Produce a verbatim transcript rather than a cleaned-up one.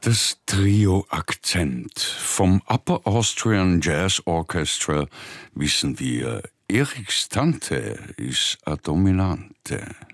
Das Trio Akzent vom Upper Austrian Jazz Orchestra wissen wir, Eriks Tante ist a Dominante.